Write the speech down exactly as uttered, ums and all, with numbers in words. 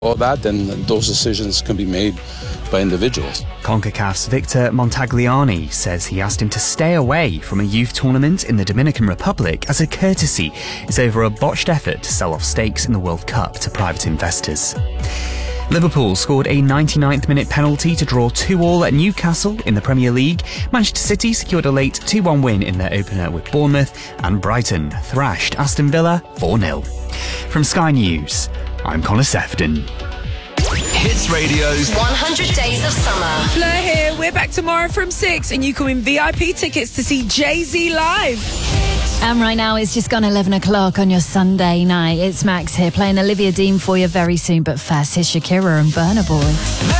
All that, then those decisions can be made by individuals. CONCACAF's Victor Montagliani says he asked him to stay away from a youth tournament in the Dominican Republic as a courtesy. It's over a botched effort to sell off stakes in the World Cup to private investors. Liverpool scored a ninety-ninth minute penalty to draw two all at Newcastle in the Premier League. Manchester City secured a late two one win in their opener with Bournemouth, and Brighton thrashed Aston Villa four nil. From Sky News, I'm Connor Sefton. Hits Radio's one hundred Days of Summer. Fleur here. We're back tomorrow from six, and you can win V I P tickets to see Jay-Z live. And right now it's just gone eleven o'clock on your Sunday night. It's Max here playing Olivia Dean for you very soon. But first, here's Shakira and Burna Boy.